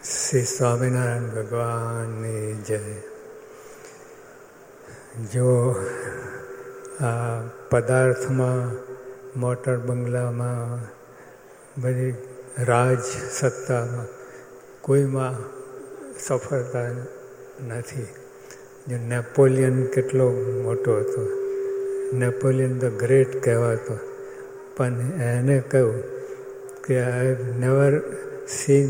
શ્રી સ્વામિનારાયણ ભગવાનની જય. જો આ પદાર્થમાં, મોટર બંગલામાં, બધી રાજ સત્તામાં કોઈમાં સફળતા નથી. જો નેપોલિયન કેટલો મોટો હતો, નેપોલિયન ધ ગ્રેટ કહેવાતો, પણ એને કહ્યું કે I have never scene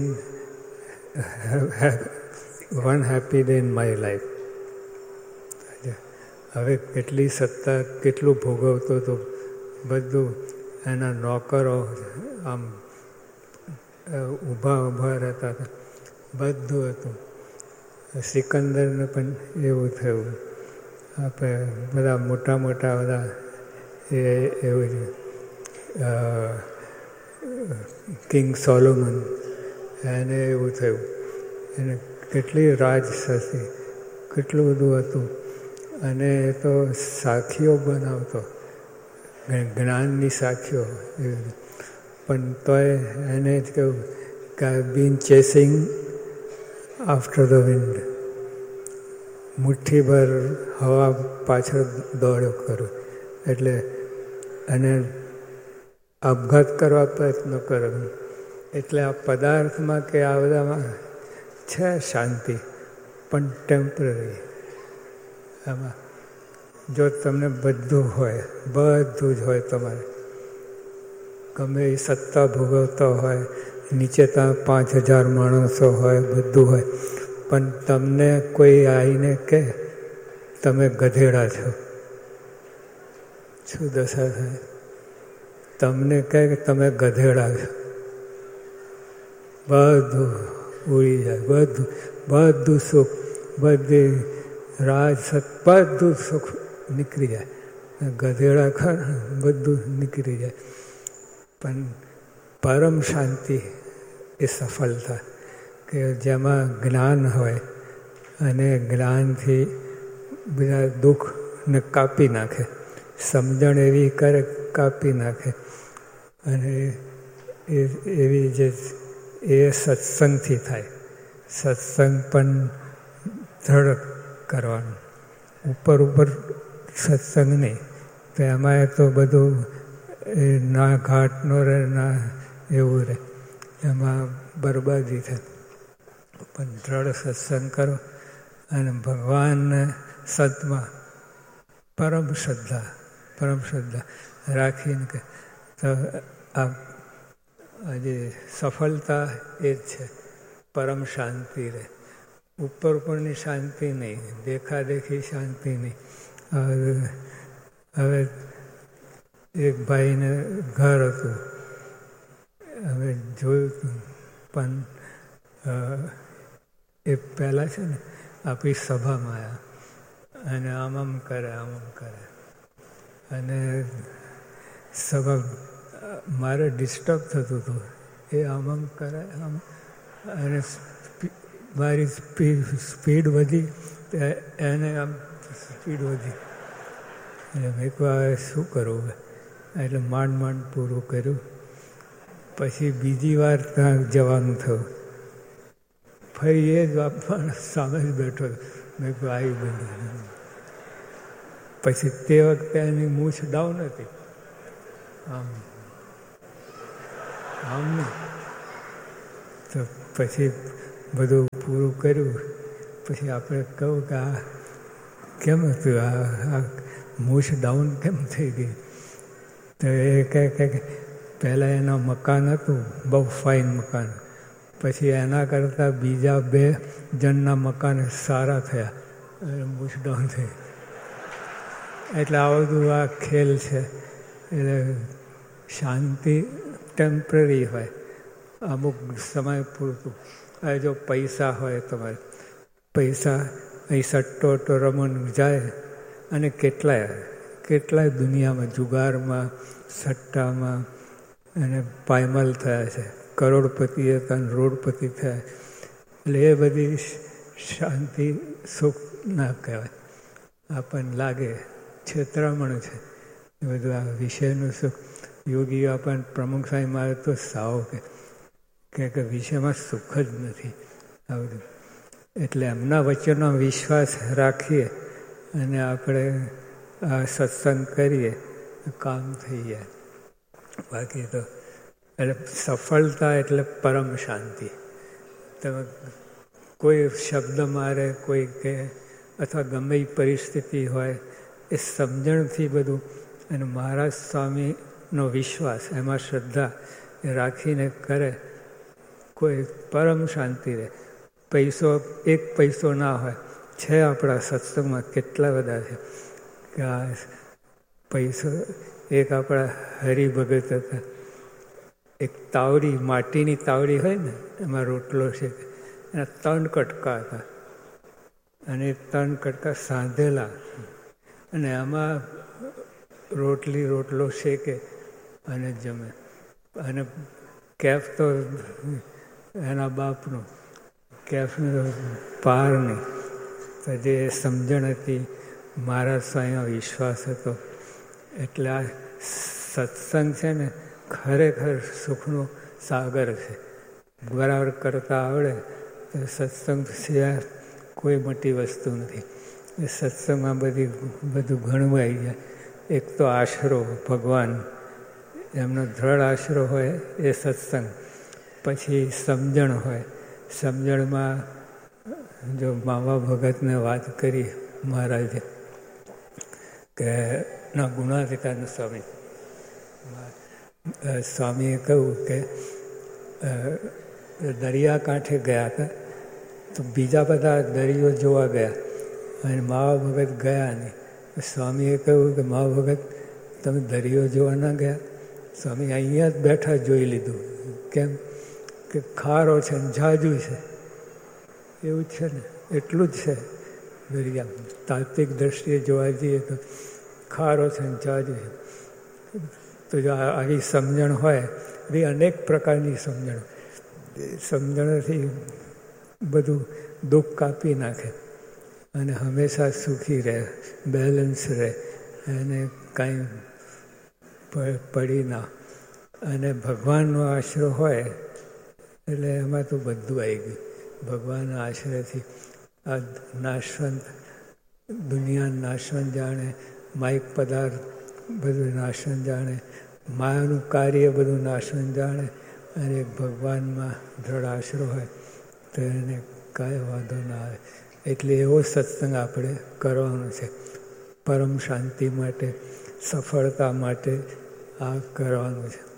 one happy day in my life. હવે કેટલી સત્તા, કેટલું ભોગવતો હતો, બધું એના નોકરો આમ ઊભા રહેતા હતા, બધું હતું. સિકંદરને પણ એવું થયું. આપણે બધા મોટા બધા એવું કિંગ સોલોમન, એને એવું થયું. એને કેટલી રાજશાહી, કેટલું બધું હતું. અને એ તો સાખીઓ બનાવતો, જ્ઞાનની સાખીઓ. પણ તોય એને જ કહ્યું કે I have been chasing after the wind. મુઠ્ઠીભર હવા પાછળ દોડ્યો કરું. એટલે એને આપઘાત કરવા પ્રયત્ન કર્યો. એટલે આ પદાર્થમાં કે આ બધામાં છે શાંતિ, પણ ટેમ્પરરી. આમાં જો તમને બધું હોય, બધું જ હોય, તમારે ગમે એ સત્તા ભોગવતા હોય, નીચે ત્યાં 5000 માણસો હોય, બધું હોય, પણ તમને કોઈ આવીને કહે તમે ગધેડા છો, શું દશા થાય? તમને કહે કે તમે ગધેડા છો, બધું ઉડી જાય. બધું સુખ, બધી બધું સુખ નીકળી જાય. ગધેડા ખરા, બધું નીકળી જાય. પણ પરમ શાંતિ એ સફળતા, કે જેમાં જ્ઞાન હોય અને જ્ઞાનથી બધા દુઃખને કાપી નાખે. સમજણ એવી કરે, કાપી નાખે. અને એવી જે એ સત્સંગથી થાય. સત્સંગ પણ દ્રઢ કરવાનું, ઉપર સત્સંગ નહીં. તો એમાં તો બધું ના ઘાટનો રહે, ના એવું રહે, એમાં બરબાદી થાય. પણ દ્રઢ સત્સંગ કરો અને ભગવાનને સતમાં પરમ શ્રદ્ધા રાખીને કે તો આજે સફળતા એ જ છે. પરમ શાંતિ રહે. ઉપરની શાંતિ નહીં, દેખાદેખી શાંતિ નહીં. હવે એક ભાઈને ઘર હતું, હવે જોયું હતું, પણ એ પહેલાં છે ને આપણી સભામાં આવ્યા અને આમ કરે અને સભા મારે ડિસ્ટર્બ થતું હતું. એ આમ કરે અને મારી સ્પીડ વધી, એને આમ સ્પીડ વધી. એટલે મેં કહ્યું શું કરવું? એટલે માંડ પૂરું કર્યું. પછી બીજી વાર ત્યાં જવાનું થયું. ફરી એ જ સામે જ બેઠો. મેં કહ્યું આવી બની. પછી તે વખતે એની મૂછ ડાઉન હતી, આમ નહીં. તો પછી બધું પૂરું કર્યું. પછી આપણે કહું કે આ કેમ હતું, આ મૂછ ડાઉન કેમ થઈ ગઈ? તો એ કહે કે પહેલાં એના મકાન હતું, બહુ ફાઇન મકાન. પછી એના કરતાં બીજા 2 જણના મકાન સારા થયા અને મૂછ ડાઉન થઈ. એટલે આ બધું આ ખેલ છે. એટલે શાંતિ ટેમ્પરરી હોય, અમુક સમય પૂરતું. હવે જો પૈસા હોય તમારે, પૈસા અહીં સટ્ટો રમણ જાય, અને કેટલાય દુનિયામાં જુગારમાં, સટ્ટામાં અને પાયમાલ થયા છે. કરોડપતિ હતા અને રોડપતિ થયા. એટલે એ બધી શાંતિ સુખ ના કહેવાય. આપણને લાગે છેતરામણ છે એ બધું. આ વિષયનું સુખ યોગીઓ આપણને પ્રમુખ સાહેબ મારે તો સાવ કે વિષયમાં સુખ જ નથી. આ બધું. એટલે એમના વચ્ચેનો વિશ્વાસ રાખીએ અને આપણે આ સત્સંગ કરીએ કામ થઈ જાય. બાકી તો એટલે સફળતા એટલે પરમ શાંતિ. તમે કોઈ શબ્દ મારે કોઈ કે અથવા ગમે એ પરિસ્થિતિ હોય એ સમજણથી બધું અને મહારાજ સ્વામીનો વિશ્વાસ એમાં શ્રદ્ધા એ રાખીને કરે કોઈ પરમ શાંતિ રહે. પૈસો એક પૈસો ના હોય છે આપણા સત્સંગમાં કેટલા બધા છે કે આ પૈસો એક આપણા હરિભગત હતા એક તાવડી માટીની તાવડી હોય ને એમાં રોટલો છે એના 3 કટકા હતા અને 3 કટકા સાંધેલા અને આમાં રોટલો શેકે અને જમે અને કેફ તો એના બાપનો કેફનો પાર નહીં. તો જે સમજણ હતી મહારાજ સ્વામીનો વિશ્વાસ હતો. એટલે આ સત્સંગ છે ને ખરેખર સુખનો સાગર છે. બરાબર કરતા આવડે તો સત્સંગ સિવાય કોઈ મોટી વસ્તુ નથી. એ સત્સંગમાં બધું ઘણું આવી જાય. એક તો આશરો ભગવાન એમનો દ્રઢ આશરો હોય એ સત્સંગ. પછી સમજણ હોય. સમજણમાં જો મામા ભગતને વાત કરી મહારાજે કે ના ગુણાતીતાનંદ સ્વામીએ કહ્યું કે દરિયાકાંઠે ગયા હતા તો બીજા બધા દરિયો જોવા ગયા અને માવા ભગત ગયા નહીં. સ્વામીએ કહ્યું કે માવા ભગત તમે દરિયો જોવા ના ગયા? સ્વામી અહીંયા જ બેઠા જોઈ લીધું. કેમ કે ખારો છે ને જાજુ છે. એવું છે ને એટલું જ છે દરિયા. તાત્વિક દ્રષ્ટિએ જોવા જઈએ તો ખારો છે ને જાજુ છે. તો જો આવી સમજણ હોય એ અનેક પ્રકારની સમજણથી બધું દુઃખ કાપી નાખે અને હંમેશા સુખી રહે, બેલેન્સ રહે અને કાંઈ પડી ના. અને ભગવાનનો આશરો હોય એટલે એમાં તો બધું આવી ગયું. ભગવાનના આશ્રયથી આ નાશવંત દુનિયા નાશવંત જાણે, માઇક પદાર્થ બધું નાશવંત જાણે, માયાનું કાર્ય બધું નાશવંત જાણે અને ભગવાનમાં દ્રઢ આશરો હોય તો એને કાંઈ વાંધો ના આવે. એટલે એવો સત્સંગ આપણે કરવાનો છે. પરમ શાંતિ માટે, સફળતા માટે આ કરવાનું છે.